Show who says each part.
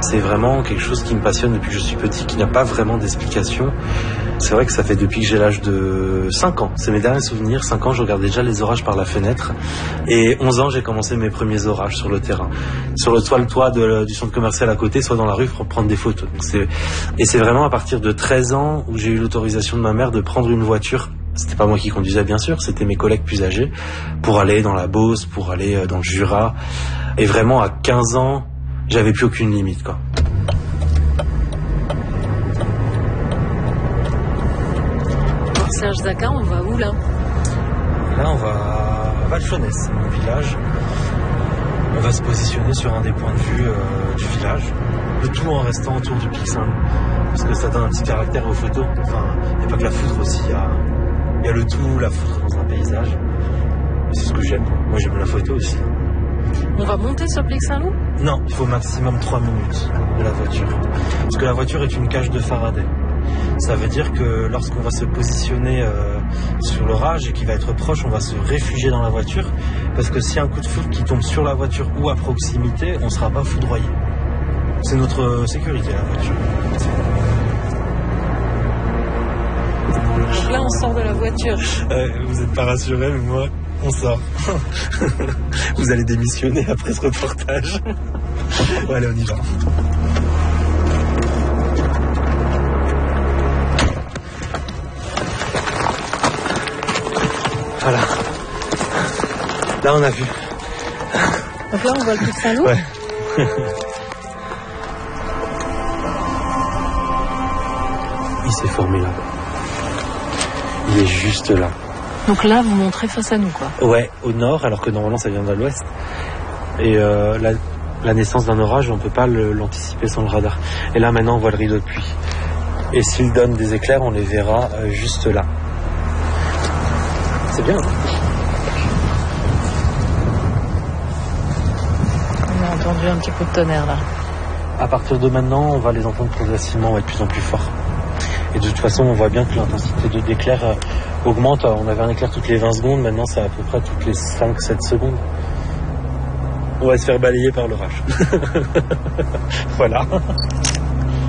Speaker 1: C'est vraiment quelque chose qui me passionne depuis que je suis petit, qui n'a pas vraiment d'explication. C'est vrai que ça fait depuis que j'ai l'âge de 5 ans. C'est mes derniers souvenirs. 5 ans, je regardais déjà les orages par la fenêtre. Et 11 ans, j'ai commencé mes premiers orages sur le terrain. Sur le toit du centre commercial à côté, soit dans la rue pour prendre des photos. Et c'est vraiment à partir de 13 ans où j'ai eu l'autorisation de ma mère de prendre une voiture. C'était pas moi qui conduisais, bien sûr, c'était mes collègues plus âgés, pour aller dans la Beauce, pour aller dans le Jura. Et vraiment, à 15 ans, j'avais plus aucune limite, quoi.
Speaker 2: Serge Zacha, on va où là?
Speaker 1: Là, on va à Valchonès, c'est mon village. On va se positionner sur un des points de vue du village. Le tout en restant autour du Pic Saint-Loup. Parce que ça donne un petit caractère aux photos. Enfin, il n'y a pas que la foudre aussi, il y a le tout, la foudre dans un paysage. C'est ce que j'aime. Moi, j'aime la photo aussi.
Speaker 2: On va monter sur le Pic Saint-Loup?
Speaker 1: Non, il faut maximum 3 minutes de la voiture. Parce que la voiture est une cage de Faraday. Ça veut dire que lorsqu'on va se positionner sur l'orage et qu'il va être proche, on va se réfugier dans la voiture. Parce que s'il y a un coup de foudre qui tombe sur la voiture ou à proximité, on ne sera pas foudroyé. C'est notre sécurité, la voiture.
Speaker 2: Donc là, on sort de la voiture.
Speaker 1: Vous n'êtes pas rassurés, mais moi, on sort. Vous allez démissionner après ce reportage. Bon, allez, on y va. Voilà. Là, on a vu.
Speaker 2: Donc là, on voit le Pic Saint-Loup?
Speaker 1: Ouais. Il s'est formé là. Il est juste là.
Speaker 2: Donc là, vous montrez face à nous, quoi.
Speaker 1: Ouais, au nord, alors que normalement, ça vient de l'ouest. Et la naissance d'un orage, on ne peut pas l'anticiper sans le radar. Et là, maintenant, on voit le rideau de pluie. Et s'il donne des éclairs, on les verra juste là. C'est bien.
Speaker 2: On a entendu un petit coup de tonnerre là.
Speaker 1: À partir de maintenant, on va les entendre progressivement, on va être de plus en plus fort. Et de toute façon, on voit bien que l'intensité d'éclair augmente. On avait un éclair toutes les 20 secondes, maintenant c'est à peu près toutes les 5-7 secondes. On va se faire balayer par l'orage. Voilà.